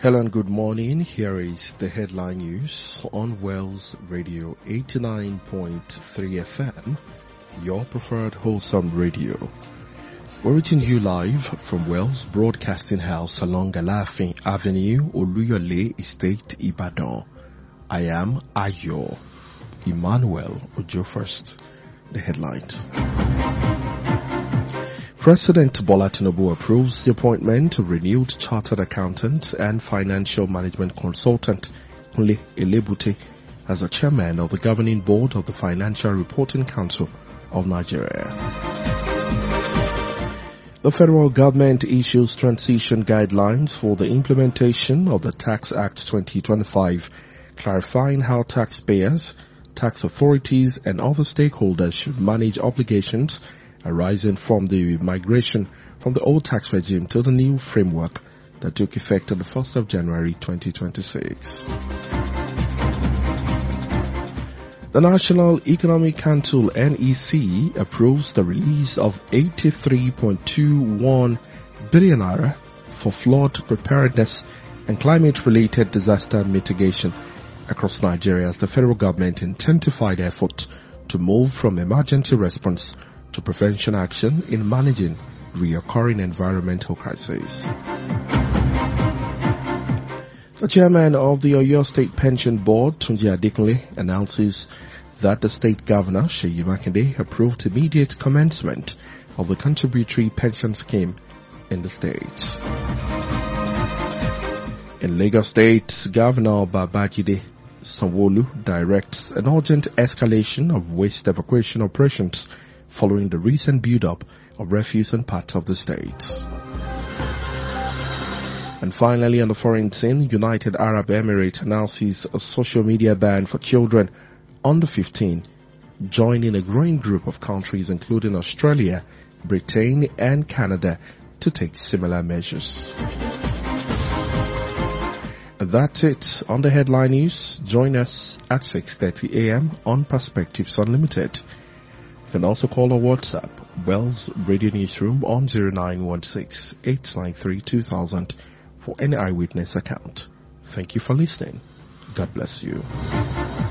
Hello and good morning. Here is the headline news on Wells Radio 89.3 FM, your preferred wholesome radio. We're reaching you live from Wells Broadcasting House along Alafin Avenue, Oluyole Estate, Ibadan. I am Ayo Emmanuel Ojo. First, the headlines. President Bola Tinubu approves the appointment of renewed chartered accountant and financial management consultant Kunle Elebute as a chairman of the governing board of the Financial Reporting Council of Nigeria. The federal government issues transition guidelines for the implementation of the Tax Act 2025, clarifying how taxpayers, tax authorities, and other stakeholders should manage obligations arising from the migration from the old tax regime to the new framework that took effect on the 1st of January 2026. The National Economic Council NEC approves the release of 83.21 billion naira for flood preparedness and climate-related disaster mitigation across Nigeria as the federal government intensified efforts to move from emergency response to prevention action in managing reoccurring environmental crises. The chairman of the Oyo State Pension Board, Tunji Adekunle, announces that the state governor, Seyi Makinde, approved immediate commencement of the contributory pension scheme in the state. In Lagos State, Governor Babajide Sanwo-Olu directs an urgent escalation of waste evacuation operations following the recent build-up of refuse in parts of the state. And finally, on the foreign scene, United Arab Emirates announces a social media ban for children under 15, joining a growing group of countries including Australia, Britain, and Canada to take similar measures. And that's it on the headline news. Join us at 6:30 a.m. on Perspectives Unlimited. You can also call or WhatsApp Wells Radio Newsroom on 0916-893-2000 for any eyewitness account. Thank you for listening. God bless you.